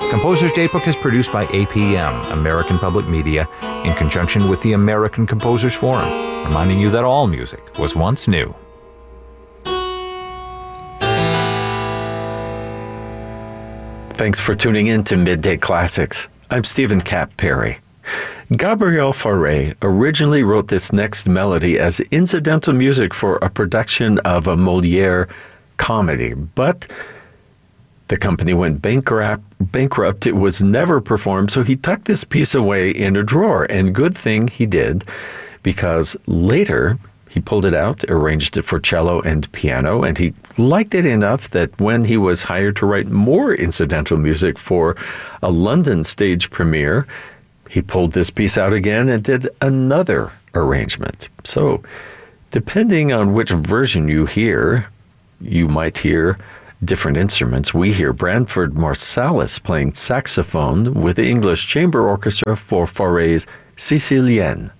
Composer's Daybook is produced by APM, American Public Media, in conjunction with the American Composers Forum, reminding you that all music was once new. Thanks for tuning in to Midday Classics. I'm Stephen Cap Perry. Gabriel Fauré originally wrote this next melody as incidental music for a production of a Molière comedy, but the company went bankrupt. It was never performed, so he tucked this piece away in a drawer, and good thing he did, because later he pulled it out, arranged it for cello and piano, and he liked it enough that when he was hired to write more incidental music for a London stage premiere, he pulled this piece out again and did another arrangement. So, depending on which version you hear, you might hear different instruments. We hear Branford Marsalis playing saxophone with the English Chamber Orchestra for Fauré's Sicilienne.